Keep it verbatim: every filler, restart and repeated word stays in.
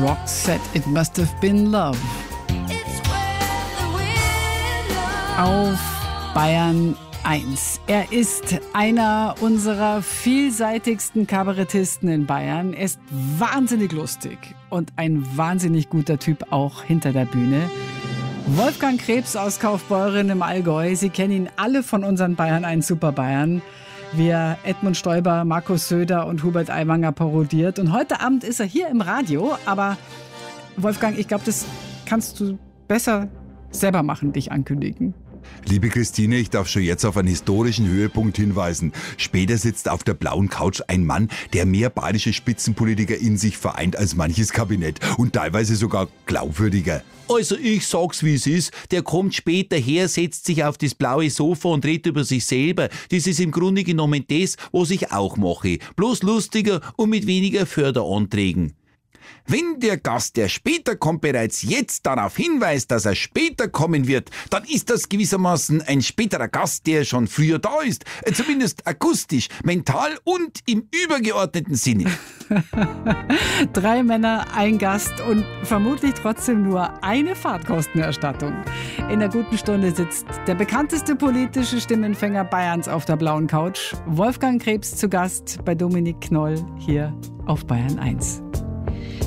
Rock said it must have been love. Auf Bayern eins. Er ist einer unserer vielseitigsten Kabarettisten in Bayern. Er ist wahnsinnig lustig und ein wahnsinnig guter Typ auch hinter der Bühne. Wolfgang Krebs aus Kaufbeuren im Allgäu. Sie kennen ihn alle von unseren Bayern eins Super Bayern. Wie er Edmund Stoiber, Markus Söder und Hubert Aiwanger parodiert. Und heute Abend ist er hier im Radio. Aber Wolfgang, ich glaube, das kannst du besser selber machen, dich ankündigen. Liebe Christine, ich darf schon jetzt auf einen historischen Höhepunkt hinweisen. Später sitzt auf der blauen Couch ein Mann, der mehr bayerische Spitzenpolitiker in sich vereint als manches Kabinett und teilweise sogar glaubwürdiger. Also ich sag's wie es ist, der kommt später her, setzt sich auf das blaue Sofa und redet über sich selber. Das ist im Grunde genommen das, was ich auch mache. Bloß lustiger und mit weniger Förderanträgen. Wenn der Gast, der später kommt, bereits jetzt darauf hinweist, dass er später kommen wird, dann ist das gewissermaßen ein späterer Gast, der schon früher da ist. Zumindest akustisch, mental und im übergeordneten Sinne. Drei Männer, ein Gast und vermutlich trotzdem nur eine Fahrtkostenerstattung. In der guten Stunde sitzt der bekannteste politische Stimmenfänger Bayerns auf der blauen Couch. Wolfgang Krebs zu Gast bei Dominik Knoll hier auf Bayern eins.